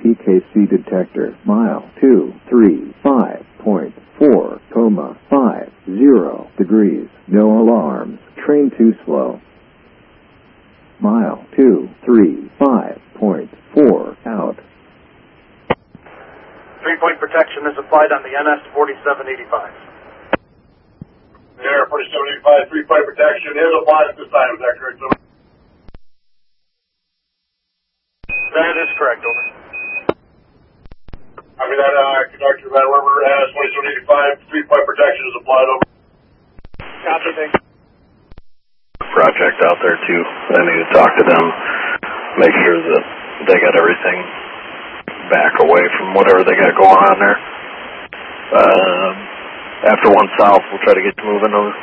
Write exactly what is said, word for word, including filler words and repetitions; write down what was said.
P K C detector, mile two three five point four, comma, five zero degrees, no alarms, train too slow. Mile two three five point four, out. Three-point protection is applied on the N S forty-seven eighty-five. Air forty-seven eighty-five, three-point protection is applied at this time, is that correct, over? That is correct, over. I mean, that, uh, conductor, Van Werber, N S forty-seven eighty-five, three-point protection is applied, over. Copy, thank you. Project out there too. I need to talk to them, make sure that they got everything back away from whatever they got going on there. Uh, after one south, we'll try to get you moving over.